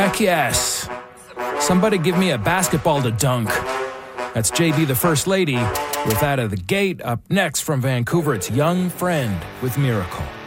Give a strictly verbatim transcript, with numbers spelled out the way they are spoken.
Heck yes. Somebody give me a basketball to dunk. That's J B the First Lady with Out of the Gate. Up next from Vancouver, it's Young Friend with Miracle.